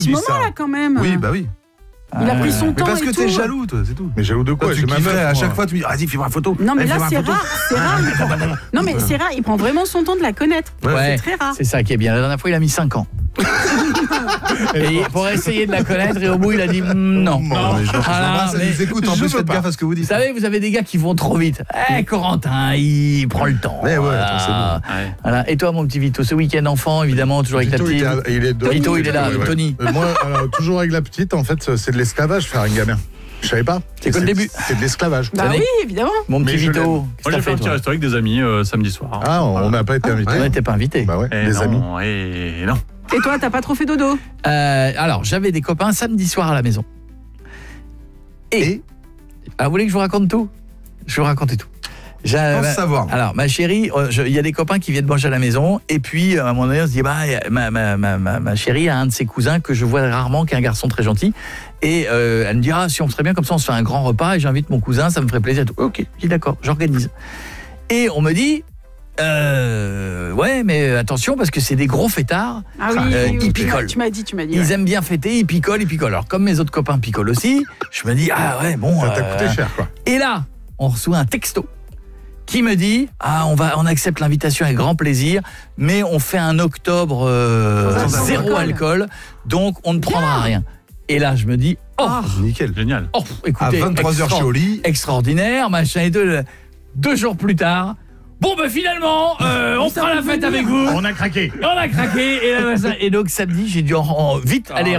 Ce moment-là, quand même. Oui, bah oui. Il a pris son temps. Mais parce et que tout. t'es jaloux, toi, c'est tout. Mais jaloux de quoi? Toi, tu kifferais à chaque fois, tu me dis, vas-y, fais-moi une photo. Non, mais là, c'est rare. C'est rare. Non, mais c'est rare. Il prend vraiment son temps de la connaître. Ouais, c'est très rare. c'est ça qui est bien. La dernière fois, il a mis 5 ans. Et pour essayer de la connaître, et au bout, il a dit non. Non, mais ça nous écoute, en plus, faites gaffe à ce que vous dites. Vous savez, vous avez des gars qui vont trop vite. Corentin, il prend le temps. Mais ouais, voilà. attends, c'est bon. Voilà. Et toi, mon petit Vito, ce week-end enfant, évidemment, toujours avec ta petite. Vito, il est là, Tony. Moi, toujours avec la petite, en fait, c'est de l'esclavage faire un gamin. Je savais pas. C'est quoi le début? C'est de l'esclavage. Bah oui, évidemment. Mon petit Vito, Moi, j'ai fait un petit resto avec des amis samedi soir. Ah, on n'a pas été invités. On n'était pas invités. Bah ouais, des amis. Et non. Et toi, t'as pas trop fait dodo? Alors, j'avais des copains samedi soir à la maison. Et vous voulez que je vous raconte tout? Je vais vous raconter tout. Pense savoir. Alors, ma chérie, il y a des copains qui viennent manger à la maison, et puis à un moment donné, on se dit, ma chérie a un de ses cousins que je vois rarement, qui est un garçon très gentil, et elle me dit, si on serait bien comme ça, on se fait un grand repas, et j'invite mon cousin, ça me ferait plaisir. Ok, je dis d'accord, j'organise. Et on me dit, ouais, mais attention, parce que c'est des gros fêtards, Ah oui, ils picolent. Tu m'as dit. Ils aiment bien fêter, ils picolent. Alors, comme mes autres copains picolent aussi, je me dis, ah ouais, bon... Ça t'a coûté cher, quoi. Et là, on reçoit un texto qui me dit, on accepte l'invitation avec grand plaisir, mais on fait un octobre zéro alcool, donc on ne prendra rien. Et là, je me dis, nickel. Génial. Écoutez, à 23h, je suis au lit. Extraordinaire, machin et tout. 2 jours plus tard, bon, finalement, on fera la fête avec vous. On a craqué. On a craqué. Et donc, samedi, j'ai dû vite aller